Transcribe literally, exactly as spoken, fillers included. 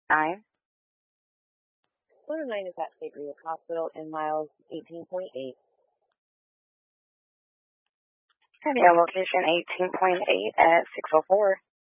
nine. one oh nine is at Saint Regis Hospital in miles eighteen point eight. And yeah, location eighteen point eight at six oh four.